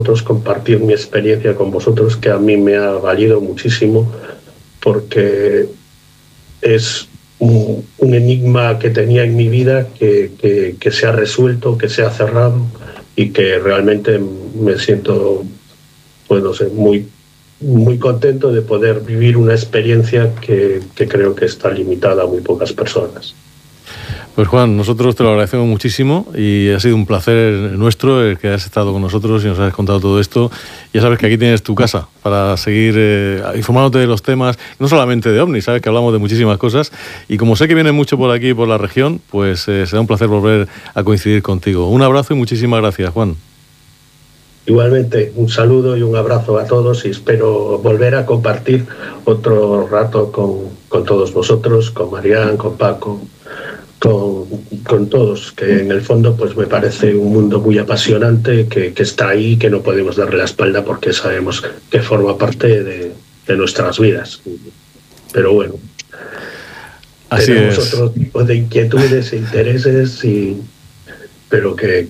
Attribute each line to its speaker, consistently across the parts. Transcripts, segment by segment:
Speaker 1: compartir mi experiencia con vosotros, que a mí me ha valido muchísimo, porque es un enigma que tenía en mi vida que se ha resuelto, que se ha cerrado, y que realmente me siento, pues no sé, muy, muy contento de poder vivir una experiencia que creo que está limitada a muy pocas personas.
Speaker 2: Pues Juan, nosotros te lo agradecemos muchísimo y ha sido un placer nuestro el que hayas estado con nosotros y nos hayas contado todo esto. Ya sabes que aquí tienes tu casa para seguir informándote de los temas, no solamente de ovnis, sabes que hablamos de muchísimas cosas, y como sé que vienes mucho por aquí, por la región, pues será un placer volver a coincidir contigo. Un abrazo y muchísimas gracias, Juan.
Speaker 1: Igualmente, un saludo y un abrazo a todos, y espero volver a compartir otro rato con todos vosotros, con Marián, con Paco, con todos, que en el fondo pues me parece un mundo muy apasionante, que está ahí, que no podemos darle la espalda porque sabemos que forma parte de nuestras vidas. Pero bueno,
Speaker 2: así
Speaker 1: tenemos
Speaker 2: es.
Speaker 1: otro tipo de inquietudes e intereses, pero que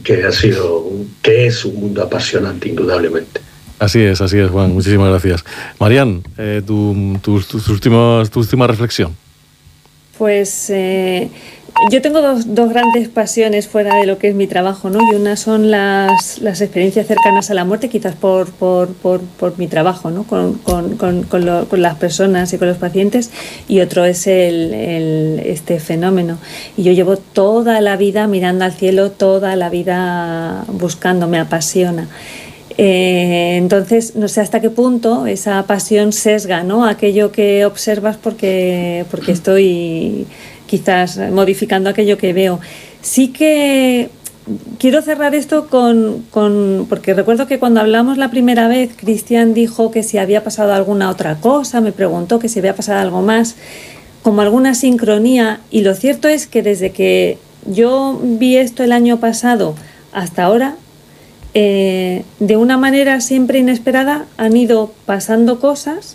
Speaker 1: es un mundo apasionante, indudablemente.
Speaker 2: Así es, Juan. Muchísimas gracias. Marián, tu última reflexión.
Speaker 3: Pues yo tengo dos grandes pasiones fuera de lo que es mi trabajo, ¿no? Y una son las experiencias cercanas a la muerte, quizás por mi trabajo, ¿no? Con las personas y con los pacientes, y otro es este fenómeno. Y yo llevo toda la vida mirando al cielo, toda la vida buscando, me apasiona. Entonces, no sé hasta qué punto esa pasión sesga, ¿no?, aquello que observas porque estoy quizás modificando aquello que veo. Sí que quiero cerrar esto porque recuerdo que cuando hablamos la primera vez, Cristian dijo que si había pasado alguna otra cosa, me preguntó que si había pasado algo más, como alguna sincronía, y lo cierto es que desde que yo vi esto el año pasado hasta ahora, de una manera siempre inesperada han ido pasando cosas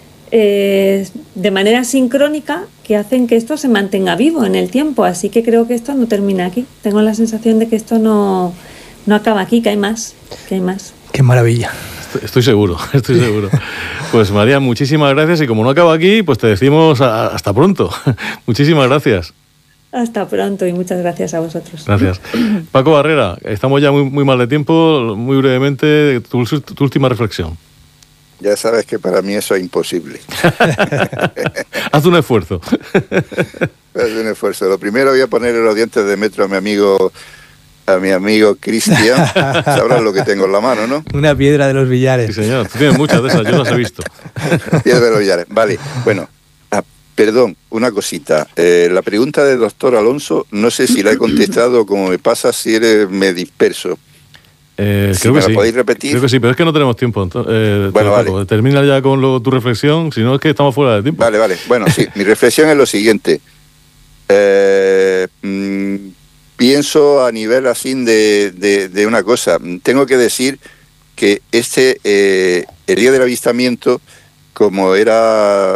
Speaker 3: de manera sincrónica que hacen que esto se mantenga vivo en el tiempo. Así que creo que esto no termina aquí. Tengo la sensación de que esto no acaba aquí, que hay más.
Speaker 4: Qué maravilla.
Speaker 2: Estoy seguro. Pues María, muchísimas gracias, y como no acaba aquí, pues te decimos hasta pronto. Muchísimas gracias.
Speaker 3: Hasta pronto y muchas gracias a vosotros.
Speaker 2: Gracias. Paco Barrera, estamos ya muy mal de tiempo. Muy brevemente, tu última reflexión.
Speaker 5: Ya sabes que para mí eso es imposible.
Speaker 2: Haz un esfuerzo.
Speaker 5: Lo primero, voy a poner en los dientes de metro a mi amigo Cristian. Sabrás lo que tengo en la mano, ¿no?
Speaker 4: Una piedra de los billares.
Speaker 2: Sí, señor. Tú tienes muchas de esas, yo las he visto.
Speaker 5: Piedra de los billares. Vale, bueno. Perdón, una cosita. La pregunta del doctor Alonso, no sé si la he contestado, como me pasa si me disperso.
Speaker 2: Creo que sí. ¿La podéis repetir? Creo que sí, pero es que no tenemos tiempo. Bueno, vale. Termina ya con tu reflexión, si no es que estamos fuera de tiempo.
Speaker 5: Vale. Bueno, sí, mi reflexión es lo siguiente. Pienso a nivel así de una cosa. Tengo que decir que el día del avistamiento, como era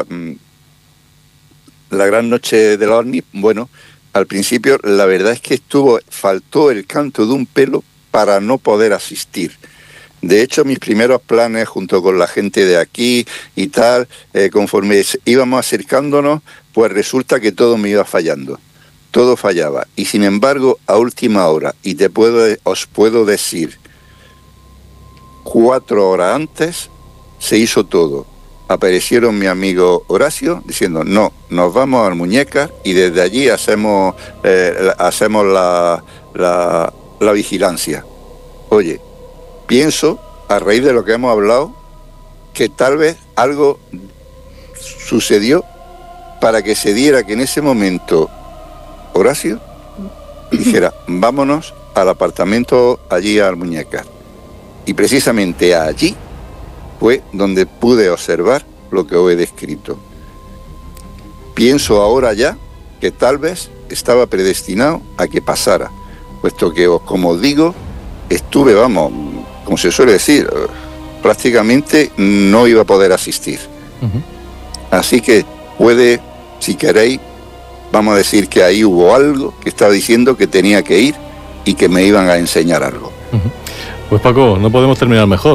Speaker 5: la gran noche del ovni, bueno, al principio la verdad es que faltó el canto de un pelo para no poder asistir. De hecho, mis primeros planes junto con la gente de aquí y tal, conforme íbamos acercándonos, pues resulta que todo me iba fallando. Todo fallaba. Y sin embargo, a última hora, y os puedo decir, 4 horas antes, se hizo todo. Aparecieron mi amigo Horacio diciendo, no, nos vamos a Almuñécar y desde allí hacemos la vigilancia. Oye, pienso, a raíz de lo que hemos hablado, que tal vez algo sucedió para que se diera que en ese momento Horacio dijera, vámonos al apartamento allí a Almuñécar. Y precisamente allí fue donde pude observar lo que os he descrito. Pienso ahora ya que tal vez estaba predestinado a que pasara, puesto que, como os digo, estuve, como se suele decir, prácticamente no iba a poder asistir. Así que puede, si queréis, vamos a decir que ahí hubo algo que estaba diciendo que tenía que ir y que me iban a enseñar algo.
Speaker 2: Pues Paco, no podemos terminar mejor.